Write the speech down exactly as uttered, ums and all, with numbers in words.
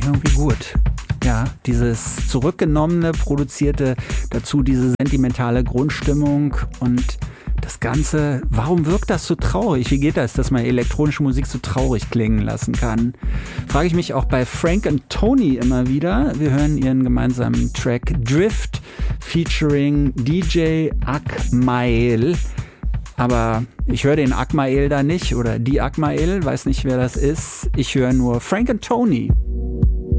irgendwie gut. Ja, dieses zurückgenommene, produzierte, dazu diese sentimentale Grundstimmung und das Ganze, warum wirkt das so traurig? Wie geht das, dass man elektronische Musik so traurig klingen lassen kann? Frage ich mich auch bei Frank und Tony immer wieder. Wir hören ihren gemeinsamen Track Drift featuring D J Akmael. Aber ich höre den Akmael da nicht oder die Akmael, weiß nicht, wer das ist. Ich höre nur Frank und Tony.